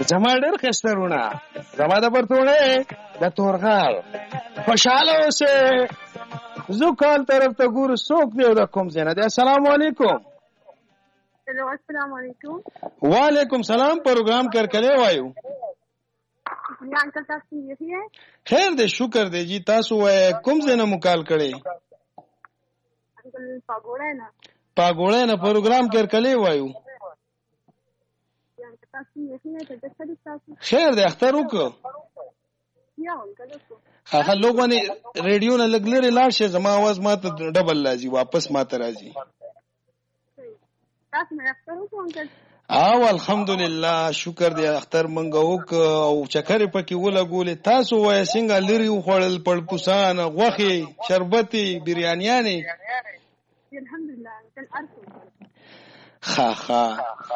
زما ډېر ښایسته وروڼه، زما د پرتوړې د تورغر خوشحاله اوسئ. زه کال طرف ته ګورو څوک دی او د کوم ځای نه دی. السلام علیکم. हेलो अस्सलाम वालेकुम. وعلیکم سلام. پروګرام کرکلې وایو. अंकल साहब ٹھیک है? خیر دی، شکر دی جی. تاسو وایي کوم ځای نه مو کال کړی؟ अंकल पागोड़ा है ना. پاګوړی نه پروګرام کرکلې وایو. अंकल साहब ٹھیک है ته څه تاسو؟ خیر دی، اختر وکړو. یا अंकल کو هغه لوګونه ریډیو نه لګ لري لاړ شي، زما आवाज ماته ډبل راځي، واپس ماته راځي. تاسو مې اختر وکړو अंकल؟ او الحمدلله شکر دی. اختر منګه وک او چکرې پکې ولګولې. تاسو وایي څنګه لري وخوړل؟ پړپوسان، غوښې، شربتي، بریانیانې؟ الحمدلله अंकल ارسو ها